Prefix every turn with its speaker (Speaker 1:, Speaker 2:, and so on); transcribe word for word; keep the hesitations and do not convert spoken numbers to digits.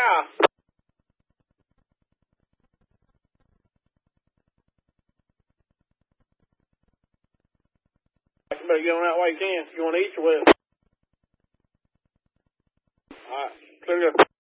Speaker 1: Yeah. You better get on that way you can. You want east or west? All right. Clear up.